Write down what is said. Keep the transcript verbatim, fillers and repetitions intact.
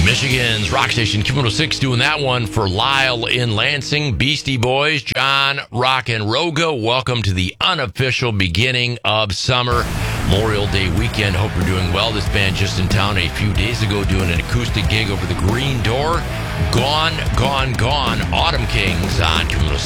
Michigan's rock station Q one oh six doing that one for Lyle in Lansing. Beastie Boys, John Rock and Roga. Welcome to the unofficial beginning of summer. Memorial Day weekend. Hope you're doing well. This band just in town a few days ago doing an acoustic gig over the Green Door. Gone, Gone, Gone. Autumn Kings on Q one oh six.